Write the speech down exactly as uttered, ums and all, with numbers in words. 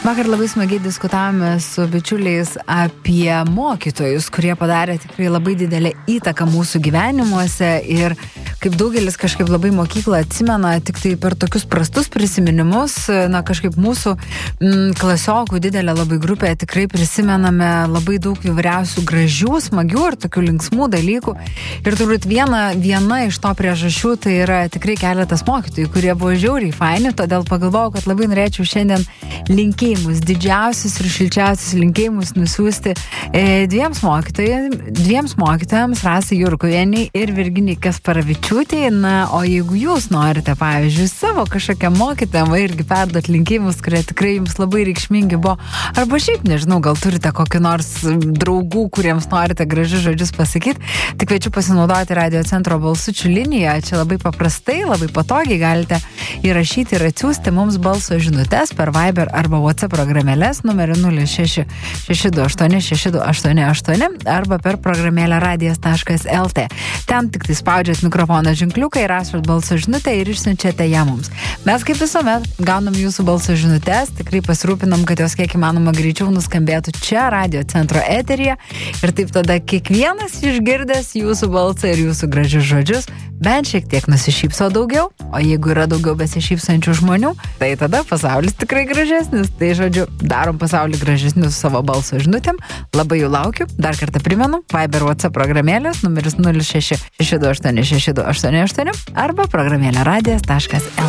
Vakar labai smagiai diskutavome su bičiuliais apie mokytojus, kurie padarė tikrai labai didelę įtaką mūsų gyvenimuose ir kaip daugelis kažkaip labai mokyklą atsimena tik tai per tokius prastus prisiminimus, na kažkaip mūsų m, klasiokų didelę labai grupę tikrai prisimename labai daug įvairiausių gražių, smagių ir tokių linksmų dalykų. Ir turbūt viena, viena iš to priežasčių tai yra tikrai keletas mokytojų, kurie buvo žiauriai faini, todėl pagalvojau, kad labai norėčiau šiandien linkėjimus, didžiausius ir šilčiausius linkėjimus nusiųsti e, dviems mokytojams, dviems mokytojams, Rasai Jurkuvienei ir Virginijai Kasparavičiūtei. Na, o jeigu jūs norite, pavyzdžiui, savo kažkokią mokytojamą irgi perduot linkėjimus, kurie tikrai jums labai reikšmingi buvo, arba šiaip, nežinau, gal turite kokį nors draugų, kuriems norite gražius žodžius pasakyti, tik kviečiu pasinaudoti Radio Centro balsučių liniją. Čia labai paprastai, labai patogiai galite įrašyti ir atsiųsti mums balso žinutes per Viber arba WhatsApp programėlės numeriu nulis šeši šeši du aštuoni šeši du aštuoni aštuoni arba per programėlę radijas taškas lt. Ten tik tai spaudžiat mikrofono ženkliuką ir rašot balso žinutę ir išsiunčiate ją mums. Mes kaip visuomet gaunam jūsų balso žinutes, tikrai pasirūpinam, kad jos kiek įmanoma greičiau nuskambėtų čia Radio Centro eteryje ir taip tada kiekvienas išgirdęs jūsų balsą ir jūsų gražius žodžius bent šiek tiek nusišypso daugiau, o jeigu yra daugiau besišypsančių žmonių, tai tada pasaulis tikrai gražesnis. Tai žodžiu, darom pasaulį gražesniu su savo balso žinutėm. Labai jų laukiu. Dar kartą primenu, Viber WhatsApp programėlės numeris nulis šeši šeši du aštuoni šeši du aštuoni aštuoni arba programėlė radijas taškas lt.